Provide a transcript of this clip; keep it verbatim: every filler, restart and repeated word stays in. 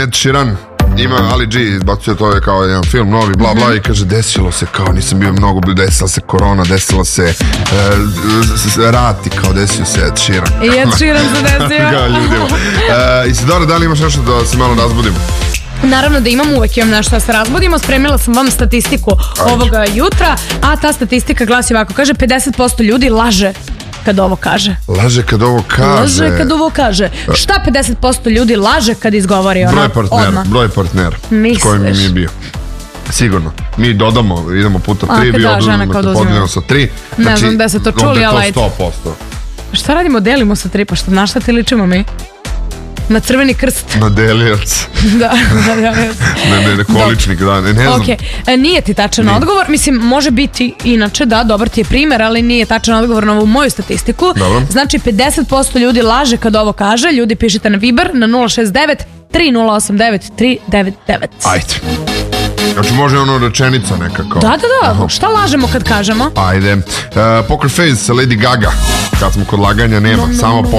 Ed Sheeran ima Ali G, izbacio to je kao jedan film novi, bla bla, i kaže desilo se, kao nisam bio mnogo, desila se korona, desila se uh, rat i kao desio se Ed Sheeran. I Ed Sheeran se desio. Kao ljudima. Uh, Isidora, da li imaš nešto da se malo razbudim? Naravno da imam, uvek imam nešto da se razbudimo. Spremila sam vam statistiku Ajde. ovoga jutra, a ta statistika glasi ovako, kaže pedeset posto ljudi laže kad ovo kaže. Laže kad ovo kaže. Laže kad ovo kaže. Šta pedeset posto ljudi laže kad izgovori ono? Broj partnera, broj partnera s kojim mi je bio. Sigurno. Mi dodamo, idemo puta tri, vi oduzmemo sa tri. Ne znam da se to čuli, ali sto posto. Šta radimo, delimo sa tri, pa što, na šta ti ličimo mi? Na crveni krst. Na delijac. Da, na delijac. Ne, ne, ne, količnik, da, ne, ne znam. Ok, nije ti tačan nije. odgovor, mislim, može biti inače, da, dobar ti je primer, ali nije tačan odgovor na ovu moju statistiku. Dobro. Znači, pedeset posto ljudi laže kad ovo kaže, ljudi pišite na Viber na nula šest devet tri nula osam devet tri devet devet. Ajde. Znači može ono rečenica nekako. Da, da, da, Aha. šta lažemo kad kažemo? Ajde, uh, Poker Face sa Lady Gaga. Kad smo kod laganja nema, no, no, samo no,